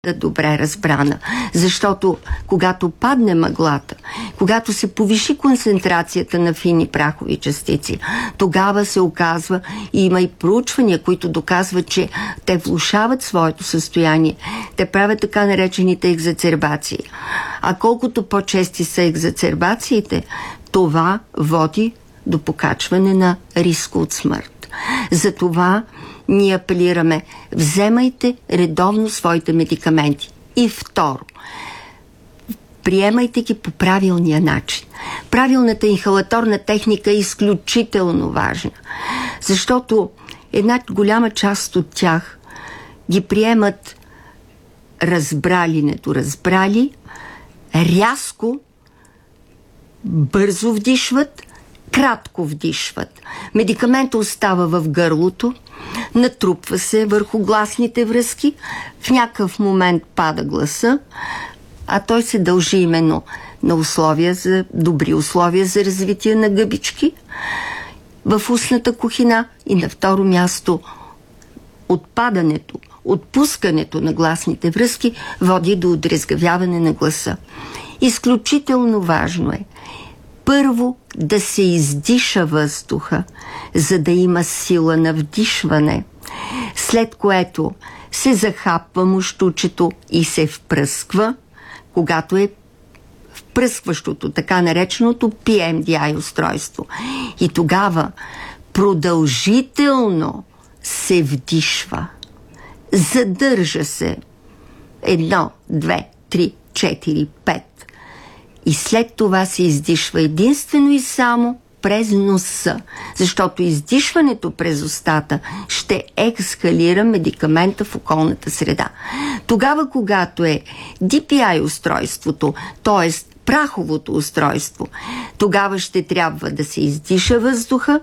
добре разбрана, защото когато падне мъглата, когато се повиши концентрацията на фини прахови частици, тогава се оказва, и има и проучвания, които доказват, че те влошават своето състояние. Те правят така наречените екзацербации. А колкото по-чести са екзацербациите, това води до покачване на риска от смърт. Затова ние апелираме: вземайте редовно своите медикаменти. И второ, приемайте ги по правилния начин. Правилната инхалаторна техника е изключително важна, защото една голяма част от тях ги приемат недоразбрали, рязко, бързо вдишват, кратко вдишват. Медикаментът остава в гърлото, натрупва се върху гласните връзки, в някакъв момент пада гласа, а той се дължи именно на добри условия за развитие на гъбички в устната кухина, и на второ място отпускането на гласните връзки води до отрезгавяване на гласа. Изключително важно е първо да се издиша въздуха, за да има сила на вдишване, след което се захапва мущучето и се впръсква, когато е впръскващото, така нареченото PMDI устройство. И тогава продължително се вдишва. Задържа се 1, 2, 3, 4, 5. И след това се издишва единствено и само през носа, защото издишването през устата ще ексхалира медикамента в околната среда. Тогава, когато е DPI устройството, т.е. праховото устройство, тогава ще трябва да се издиша въздуха